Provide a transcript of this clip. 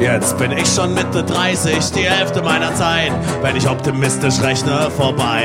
Jetzt bin ich schon Mitte 30, die Hälfte meiner Zeit, wenn ich optimistisch rechne, vorbei.